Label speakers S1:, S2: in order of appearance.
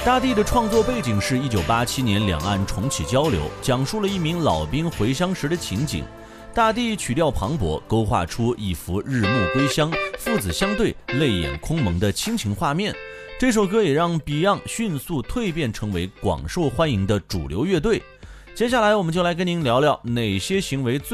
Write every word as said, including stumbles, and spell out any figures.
S1: 大地的创作背景是一九八七年两岸重启交流，讲述了一名老兵回乡时的情景。大地曲调磅礴，勾画出一幅日暮归乡、父子相对、泪眼空蒙的亲情画面。这首歌也让 Beyond 迅速蜕变成为广受欢迎的主流乐队。接下来我们就来跟您聊聊哪些行为最